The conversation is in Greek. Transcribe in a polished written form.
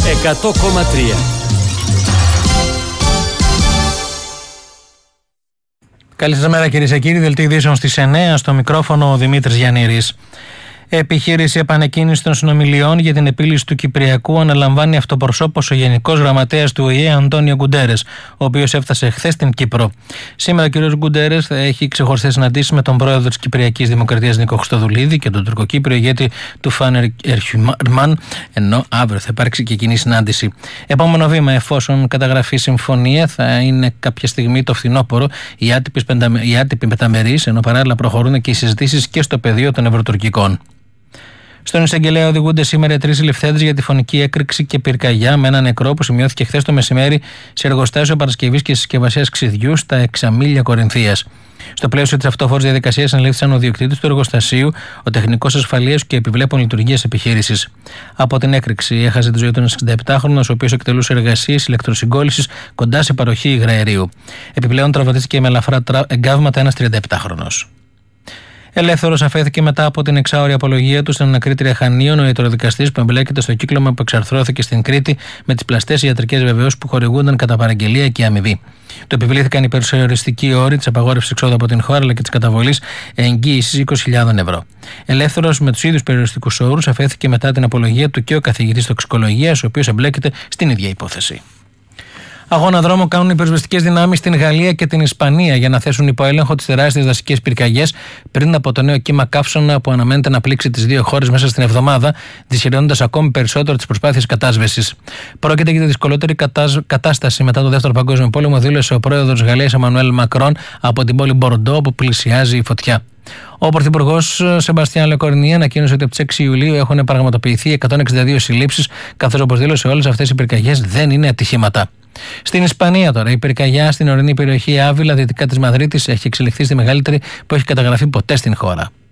100,3. Καλή σας μέρα κυρίες και κύριοι, δελτίο ειδήσεων στις 9, στο μικρόφωνο ο Δημήτρης Γιαννήρης. Επιχείρηση επανεκκίνησης των συνομιλιών για την επίλυση του Κυπριακού αναλαμβάνει αυτοπροσώπως ο Γενικός Γραμματέας του ΟΗΕ Αντώνιο Γκουντέρες, ο οποίος έφτασε χθες στην Κύπρο. Σήμερα ο κ. Γκουντέρες θα έχει ξεχωριστές συναντήσεις με τον πρόεδρο της Κυπριακής Δημοκρατίας Νίκο Χριστοδουλίδη και τον τουρκοκύπριο ηγέτη του Φάνερ Ερχουμάν, ενώ αύριο θα υπάρξει και κοινή συνάντηση. Επόμενο βήμα, εφόσον καταγραφεί συμφωνία, θα είναι κάποια στιγμή το φθινόπωρο η άτυπη πενταμερής, ενώ παράλληλα προχωρούν και οι συζητήσεις και στο πεδίο των ευρωτουρκικών. Στον εισαγγελέα οδηγούνται σήμερα 3 συλληφθέντες για τη φωνική έκρηξη και πυρκαγιά με ένα νεκρό που σημειώθηκε χθες το μεσημέρι σε εργοστάσιο παρασκευής και συσκευασίας ξυδιού στα Εξαμήλια Κορινθίας. Στο πλαίσιο της αυτόφορης διαδικασίας συνελήφθησαν ο διοκτήτης του εργοστασίου, ο τεχνικός ασφαλείας και επιβλέπων λειτουργίας επιχείρησης. Από την έκρηξη έχασε τη ζωή του ένας 67χρονος, ο οποίος εκτελούσε εργασίες ηλεκτροσυγκόλλησης κοντά σε παροχή υγραερίου. Επιπλέον τραυματίστηκε με ελαφρά εγκάβματα ένας 37χρονος. Ελεύθερος αφέθηκε μετά από την εξάωρη απολογία του στην ανακρίτρια Χανίων ο ιατροδικαστής που εμπλέκεται στο κύκλωμα που εξαρθρώθηκε στην Κρήτη με τις πλαστές ιατρικές βεβαιώσεις που χορηγούνταν κατά παραγγελία και αμοιβή. Του επιβλήθηκαν οι περιοριστικοί όροι της απαγόρευσης εξόδου από την χώρα αλλά και της καταβολής εγγύησης 20.000 ευρώ. Ελεύθερος με τους ίδιους περιοριστικούς όρους αφέθηκε μετά την απολογία του και ο καθηγητής τοξικολογίας, ο οποίος εμπλέκεται στην ίδια υπόθεση. Αγώνα δρόμο κάνουν οι πυροσβεστικές δυνάμεις στην Γαλλία και την Ισπανία για να θέσουν υπό έλεγχο τις τεράστιες δασικές πυρκαγιές πριν από το νέο κύμα καύσωνα που αναμένεται να πλήξει τις δύο χώρες μέσα στην εβδομάδα, δυσχεραίνοντας ακόμη περισσότερο τις προσπάθειες κατάσβεσης. Πρόκειται για τη δυσκολότερη κατάσταση μετά το Δεύτερο Παγκόσμιο Πόλεμο, δήλωσε ο πρόεδρος της Γαλλίας Εμμανουέλ Μακρόν από την πόλη Μπορντό, όπου πλησιάζει η φωτιά. Ο πρωθυπουργός Σεμπαστιάν Λεκορνί ανακοίνωσε ότι από τις 6 Ιουλίου έχουν πραγματοποιηθεί 162 συλλήψεις, καθώς όπως δήλωσε όλες αυτές οι πυρκαγιές δεν είναι ατυχήματα. Στην Ισπανία τώρα, η πυρκαγιά στην ορεινή περιοχή Άβυλα, δυτικά της Μαδρίτης, έχει εξελιχθεί στη μεγαλύτερη που έχει καταγραφεί ποτέ στην χώρα.